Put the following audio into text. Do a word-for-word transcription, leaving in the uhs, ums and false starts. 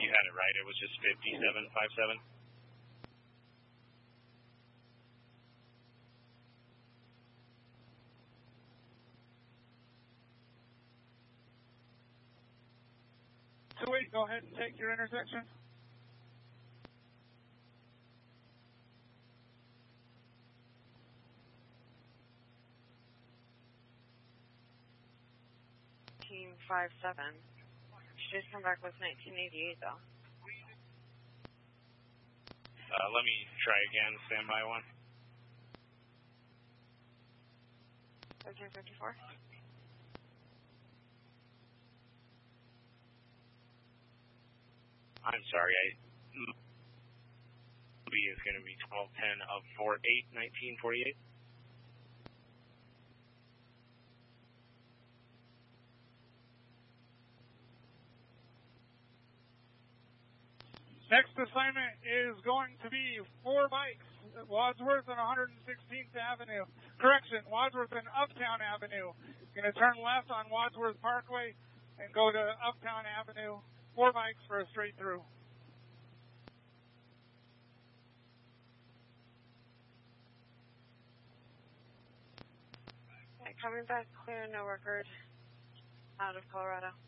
You had it right. It was just fifty-seven fifty-seven. two eight, go ahead and take your intersection. nineteen fifty-seven. She just come back with nineteen eighty-eight, though. Uh, let me try again. Stand by one. thirteen fifty-four. I'm sorry. I B is going to be twelve ten of four eight nineteen forty-eight. Next assignment is going to be four bikes at Wadsworth and one hundred sixteenth Avenue. Correction, Wadsworth and Uptown Avenue. Going to turn left on Wadsworth Parkway and go to Uptown Avenue. Four bikes for a straight through. Okay, coming back clear, no record out of Colorado.